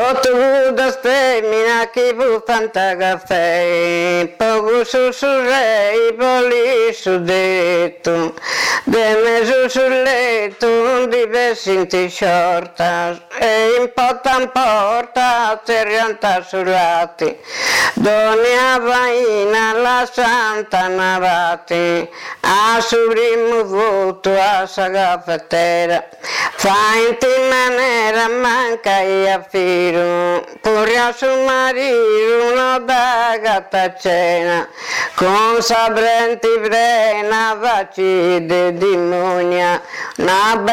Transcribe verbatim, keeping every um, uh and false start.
Potu da stemina chi fu tanta caffè, poco sussurrei, poli su detto, de me su sul letto, di vessinti shortas, e in porta in porta, terrianta sulati, doni a vaina la santa navati, a subrimu voto a sa caffettera, fa in manera manca ia firu, pure a suo marito una bagata cena, con sabrenti brena vaci de dimonia, una